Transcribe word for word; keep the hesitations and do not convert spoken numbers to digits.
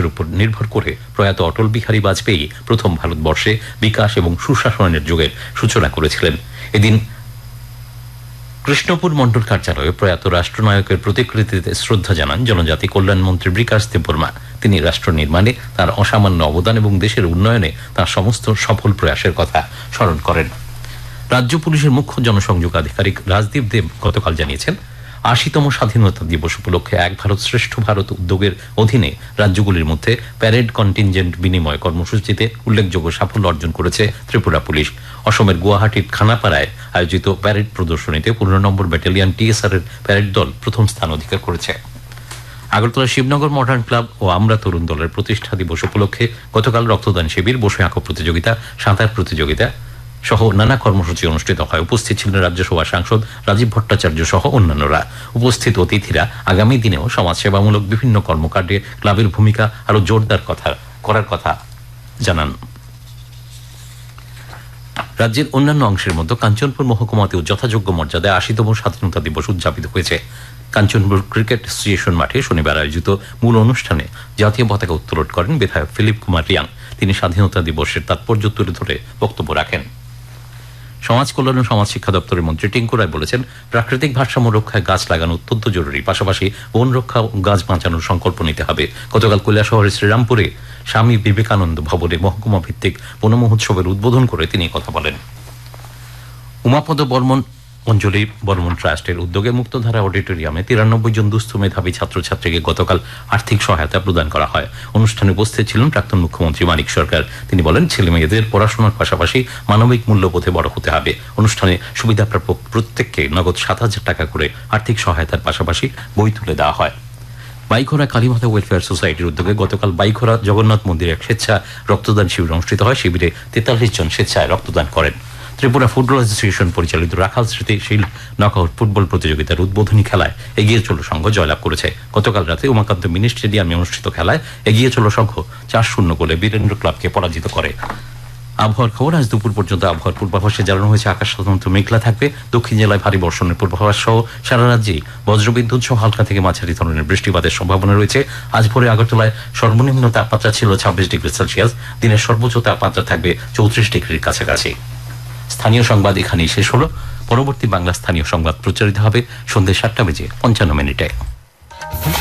ইতিহাসের উপর নির্ভর করে প্রয়াত অটল বিহারী বাজপেয়ী প্রথম ভারতবর্ষে বিকাশ এবং সুশাসনের যুগের সূচনা করেছিলেন। এদিন কৃষ্ণপুর মন্ডল কার্যালয়ে প্রয়াত রাষ্ট্রনায়কের প্রতিকৃতিতে শ্রদ্ধা জানান জনজাতি কল্যাণ মন্ত্রী বিকাশ দেববর্মা। তিনি রাষ্ট্র নির্মাণে তার অসামান্য অবদান এবং দেশের উন্নয়নে তার সমস্ত সফল প্রয়াসের কথা স্মরণ করেন। রাজ্য পুলিশের মুখ্য জনসংযোগ আধিকারিক রাজদীপ দেব গতকাল জানিয়েছেন, আশিতম স্বাধীনতা দিবস উপলক্ষে এক ভারত শ্রেষ্ঠ ভারত উদ্যোগের অধীনে রাজ্যগুলির মধ্যে প্যারেড কন্টিনজেন্ট বিনিময় কর্মসূচিতে উল্লেখযোগ্য সাফল্য অর্জন করেছে ত্রিপুরা পুলিশ। অসমের গুয়াহাটির খানাপাড়ায় আয়োজিত প্যারেড প্রদর্শনীতে পনেরো নম্বর ব্যাটালিয়ন টিএসআর এর প্যারেড দল প্রথম স্থান অধিকার করেছে। আগরতলা শিবনগর মডার্ন ক্লাব ও আমরা তরুণ দলের প্রতিষ্ঠা দিবস উপলক্ষে গতকাল রক্তদান শিবির, বসে আঁকো প্রতিযোগিতা, সাঁতার প্রতিযোগিতা সহ নানা কর্মসূচি অনুষ্ঠিত হয়। উপস্থিত ছিলেন রাজ্যসভা সাংসদ রাজীব ভট্টাচার্য সহ অন্যান্যরা। উপস্থিত অতিথিরা আগামী দিনেও সমাজসেবামূলক বিভিন্ন কর্মকাণ্ডে ক্লাবের ভূমিকা আরো জোরদার কথা করার কথা জানান। রাজ্যের অন্যান্য অংশের মধ্যে কাঞ্চনপুর মহকুমাতেও যথাযোগ্য মর্যাদায় আশিতম স্বাধীনতা দিবস উদযাপিত হয়েছে। কাঞ্চনপুর ক্রিকেট অ্যাসোসিয়েশন মাঠে শনিবার আয়োজিত মূল অনুষ্ঠানে জাতীয় পতাকা উত্তোলন করেন বিধায়ক ফিলিপ কুমার রিয়াং। তিনি স্বাধীনতা দিবসের তাৎপর্য তুলে ধরে বক্তব্য রাখেন। সমাজ কল্যাণ ও সমাজ শিক্ষা দপ্তরের মন্ত্রী টিঙ্কু রায় বলেছেন, প্রাকৃতিক ভারসাম্য রক্ষায় গাছ লাগানো অত্যন্ত জরুরি, পাশাপাশি বন রক্ষা ও গাছ বাঁচানোর সংকল্প নিতে হবে। গতকাল কৈলাসহরের শ্রীরামপুরে স্বামী বিবেকানন্দ ভবনে মহকুমা ভিত্তিক বন মহোৎসবের উদ্বোধন করে তিনি কথা বলেন। উমাপদ বর্মন অঞ্জলি বর্মন ট্রাস্টের উদ্যোগে মুক্তধারা অডিটোরিয়ামে তিরানব্বই জন দুস্থ মেধাবী ছাত্রছাত্রীকে গতকাল আর্থিক সহায়তা প্রদান করা হয়। অনুষ্ঠানে উপস্থিত ছিলেন প্রাক্তন মুখ্যমন্ত্রী মানিক সরকার। তিনি বলেন, ছেলে মেয়েদের পড়াশোনার পাশাপাশি মানবিক মূল্যবোধে বড় হতে হবে। অনুষ্ঠানে সুবিধাপ্রাপ্ত প্রত্যেককে নগদ সাত হাজার টাকা করে আর্থিক সহায়তার পাশাপাশি বই তুলে দেওয়া হয়। বাইখোরা কালীমাতা ওয়েলফেয়ার সোসাইটির উদ্যোগে গতকাল বাইখোরা জগন্নাথ মন্দিরে এক স্বেচ্ছা রক্তদান শিবির অনুষ্ঠিত হয়। শিবিরে তেতাল্লিশ জন স্বেচ্ছায় রক্তদান করেন। ত্রিপুরা ফুটবল অ্যাসোসিয়েশন পরিচালিত রাখাল স্মৃতি শিল্ড নকআউট ফুটবল প্রতিযোগিতার উদ্বোধনী খেলায় এগিয়ে চলো সংঘ জয়লাভ করেছে। গতকাল রাতে উমাকান্ত মিনি স্টেডিয়ামে অনুষ্ঠিত খেলায় এগিয়ে চলো সংঘ চার শূন্য গোলে বীরেন্দ্র ক্লাবকে পরাজিত করে। আবহাওয়ার খবর, আজ দুপুর পর্যন্ত আবহাওয়ার পূর্বাভাসে জানানো হয়েছে আকাশ সাধারণত মেঘলা থাকবে। দক্ষিণ জেলায় ভারী বর্ষণের পূর্বাভাস সহ সারা রাজ্যেই বজ্রবিদ্যুৎ সহ হালকা থেকে মাঝারি ধরনের বৃষ্টিপাতের সম্ভাবনা রয়েছে। আজ ভোরে আগরতলায় সর্বনিম্ন তাপমাত্রা ছিল ছাব্বিশ ডিগ্রি সেলসিয়াস, দিনের সর্বোচ্চ তাপমাত্রা থাকবে চৌত্রিশ ডিগ্রির কাছাকাছি। স্থানীয় সংবাদ এখানেই শেষ হলো। পরবর্তী বাংলা স্থানীয় সংবাদ প্রচারিত হবে সন্ধ্যে সাতটা বেজে পঞ্চান্ন মিনিটে।